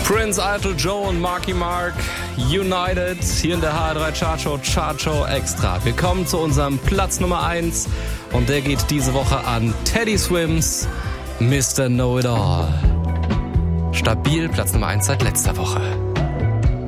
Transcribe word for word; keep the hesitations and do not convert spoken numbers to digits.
Prince, Idol, Joe und Marky Mark, United, hier in der H R drei Chartshow, Chartshow Extra. Wir kommen zu unserem Platz Nummer eins und der geht diese Woche an Teddy Swims, Mister Know It All. Stabil Platz Nummer eins seit letzter Woche.